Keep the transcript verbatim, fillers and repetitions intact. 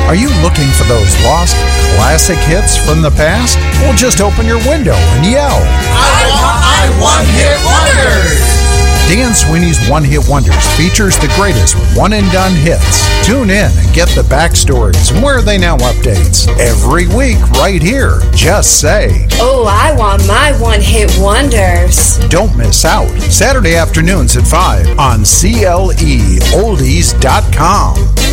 Are you looking for those lost classic hits from the past? Well, just open your window and yell, I want my one-hit wonders! Dan Sweeney's One Hit Wonders features the greatest one-and-done hits. Tune in and get the backstories and Where Are They Now updates every week right here. Just say, oh, I want my one-hit wonders. Don't miss out. Saturday afternoons at five on C L E oldies dot com.